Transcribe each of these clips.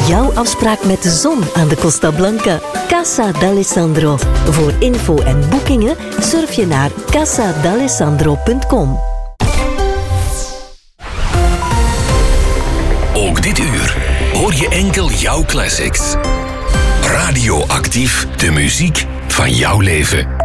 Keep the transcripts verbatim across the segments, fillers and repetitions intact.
Jouw afspraak met de zon aan de Costa Blanca. Casa d'Alessandro. Voor info en boekingen surf je naar casa d'alessandro punt com. Ook dit uur hoor je enkel jouw classics. Radioactief, de muziek van jouw leven.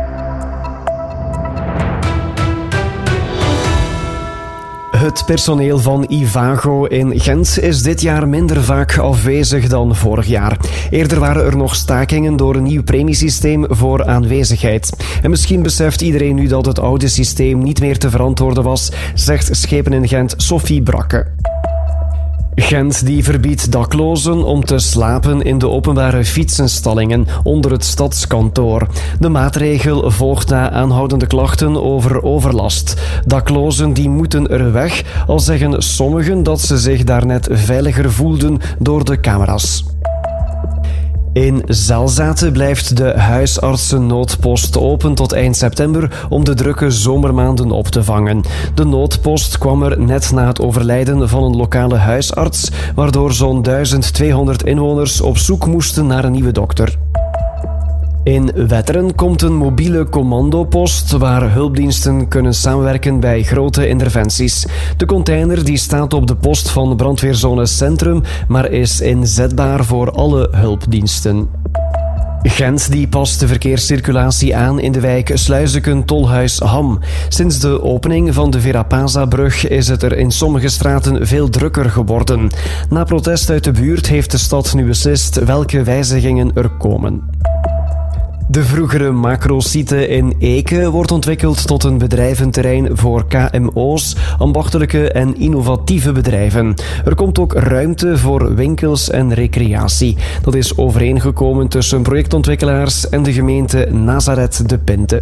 Het personeel van Ivago in Gent is dit jaar minder vaak afwezig dan vorig jaar. Eerder waren er nog stakingen door een nieuw premiesysteem voor aanwezigheid. En misschien beseft iedereen nu dat het oude systeem niet meer te verantwoorden was, zegt Schepen in Gent Sophie Brakke. Gent die verbiedt daklozen om te slapen in de openbare fietsenstallingen onder het stadskantoor. De maatregel volgt na aanhoudende klachten over overlast. Daklozen die moeten er weg, al zeggen sommigen dat ze zich daarnet veiliger voelden door de camera's. In Zelzaten blijft de huisartsennoodpost open tot eind september om de drukke zomermaanden op te vangen. De noodpost kwam er net na het overlijden van een lokale huisarts, waardoor zo'n duizend tweehonderd inwoners op zoek moesten naar een nieuwe dokter. In Wetteren komt een mobiele commandopost waar hulpdiensten kunnen samenwerken bij grote interventies. De container die staat op de post van brandweerzone Centrum, maar is inzetbaar voor alle hulpdiensten. Gent die past de verkeerscirculatie aan in de wijk Sluizeken-Tolhuis-Ham. Sinds de opening van de Verapaza-brug is het er in sommige straten veel drukker geworden. Na protest uit de buurt heeft de stad nu beslist welke wijzigingen er komen. De vroegere macrosite in Eke wordt ontwikkeld tot een bedrijventerrein voor K M O's, ambachtelijke en innovatieve bedrijven. Er komt ook ruimte voor winkels en recreatie. Dat is overeengekomen tussen projectontwikkelaars en de gemeente Nazareth de Pinte.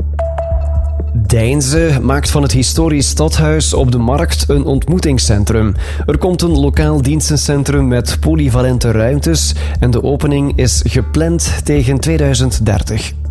Deinze maakt van het historisch stadhuis op de Markt een ontmoetingscentrum. Er komt een lokaal dienstencentrum met polyvalente ruimtes en de opening is gepland tegen tweeduizend dertig.